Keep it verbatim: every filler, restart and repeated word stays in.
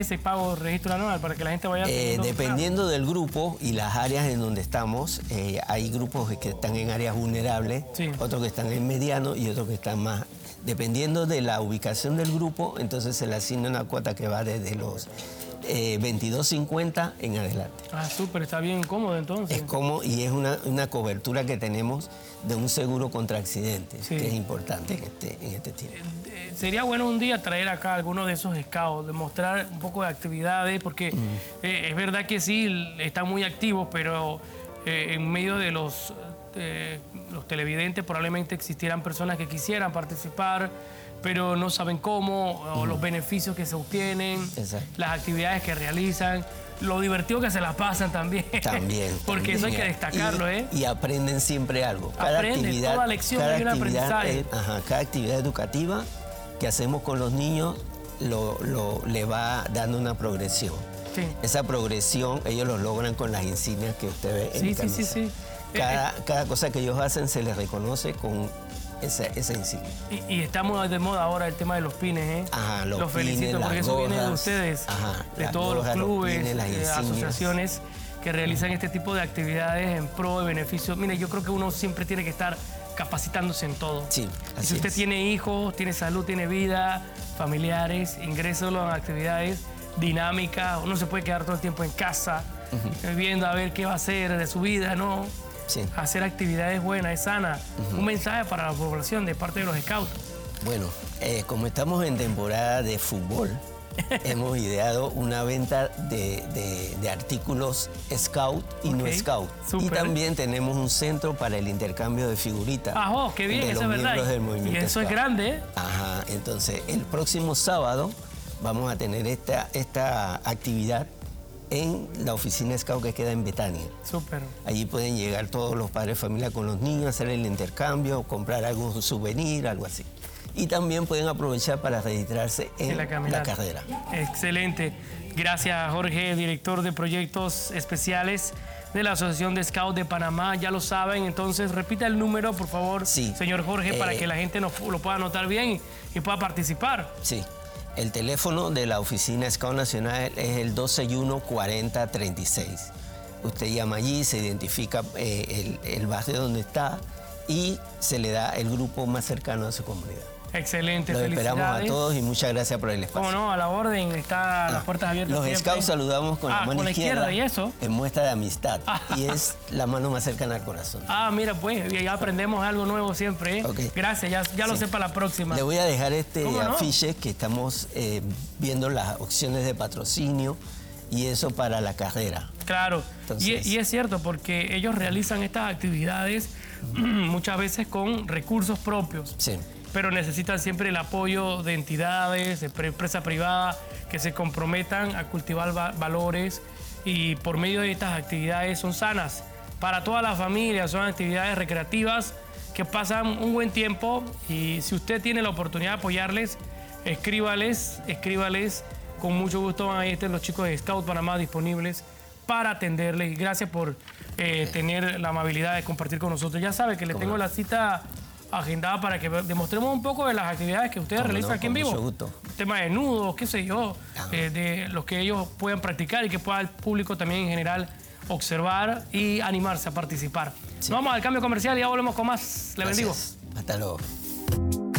ese pago de registro anual para que la gente vaya... Eh, dependiendo del grupo y las áreas en donde estamos, eh, hay grupos que están en áreas vulnerables, sí. otros que están en mediano y otros que están más... Dependiendo de la ubicación del grupo, entonces se le asigna una cuota que va desde los eh, veintidós cincuenta en adelante. Ah, súper, está bien cómodo entonces. Es cómodo y es una, una cobertura que tenemos de un seguro contra accidentes, sí. que es importante en este, en este tiempo. Eh, sería bueno un día traer acá algunos de esos scouts, demostrar un poco de actividades, porque mm. eh, es verdad que sí, están muy activos, pero eh, en medio de los, eh, los televidentes probablemente existieran personas que quisieran participar, pero no saben cómo, o mm. los beneficios que se obtienen, Exacto. las actividades que realizan, lo divertido que se las pasan también. También. Porque también. eso hay que destacarlo, y, ¿eh? Y aprenden siempre algo. Cada Aprenden, actividad, toda lección cada hay un aprendizaje. Eh, ajá, cada actividad educativa que hacemos con los niños lo, lo, le va dando una progresión. Sí. Esa progresión ellos lo logran con las insignias que usted ve en sí, mi camisa. Sí, sí, sí. Cada, eh, cada cosa que ellos hacen se les reconoce con esa, esa insignia. Y, y estamos de moda ahora el tema de los pines, ¿eh? Ajá, los, los pines, felicito porque eso gorras, viene de ustedes, ajá, de todos gorras, los clubes, los pines, las de asociaciones que realizan uh-huh. este tipo de actividades en pro de beneficio. Mire, yo creo que uno siempre tiene que estar capacitándose en todo. Sí, así si usted es. tiene hijos, tiene salud, tiene vida, familiares, ingréselo en actividades dinámicas. Uno se puede quedar todo el tiempo en casa, uh-huh. viendo a ver qué va a hacer de su vida, ¿no? Sí. Hacer actividades buenas, sanas. Uh-huh. Un mensaje para la población de parte de los scouts. Bueno, eh, como estamos en temporada de fútbol, hemos ideado una venta de, de, de artículos scout y okay. no scout. Super. Y también tenemos un centro para el intercambio de figuritas. Ah, oh, qué bien, eso es verdad. Del movimiento y eso scout. Es grande, ¿eh? Ajá, entonces el próximo sábado vamos a tener esta, esta actividad en la oficina Scout que queda en Betania. Súper. Allí pueden llegar todos los padres de familia con los niños, hacer el intercambio, comprar algún souvenir, algo así. Y también pueden aprovechar para registrarse en, en la, la carrera. Excelente. Gracias, Jorge, director de proyectos especiales de la Asociación de Scouts de Panamá. Ya lo saben, entonces repita el número, por favor, sí. señor Jorge, eh, para que la gente nos, lo pueda anotar bien y pueda participar. Sí. El teléfono de la Oficina Scout Nacional es el dos seis uno, cuarenta, treinta y seis. Usted llama allí, se identifica eh, el, el barrio donde está y se le da el grupo más cercano a su comunidad. Excelente, Los esperamos a todos y muchas gracias por el espacio. Cómo no, a la orden, está ah, las puertas abiertas Los siempre. Scouts saludamos con ah, la mano con la izquierda, izquierda y eso. en muestra de amistad ah, y es la mano más cercana al corazón. Ah, mira pues, ya aprendemos algo nuevo siempre. ¿eh? Okay. Gracias, ya, ya sí. lo sé para la próxima. Le voy a dejar este no? afiche que estamos eh, viendo las opciones de patrocinio y eso para la carrera. Claro, Entonces, y, y es cierto porque ellos realizan estas actividades muchas veces con recursos propios. Sí. Pero necesitan siempre el apoyo de entidades, de empresas privadas que se comprometan a cultivar va valores y por medio de estas actividades son sanas para toda la familia, son actividades recreativas que pasan un buen tiempo y si usted tiene la oportunidad de apoyarles, escríbales, escríbales, con mucho gusto van a estar los chicos de Scout Panamá disponibles para atenderles y gracias por eh, tener la amabilidad de compartir con nosotros. Ya sabe que le tengo la cita agendada para que demostremos un poco de las actividades que ustedes realizan no, aquí en vivo. Gusto. Tema de nudos, qué sé yo, eh, de los que ellos puedan practicar y que pueda el público también en general observar y animarse a participar. Sí. Nos vamos al cambio comercial y ya volvemos con más. Le bendigo. Hasta luego.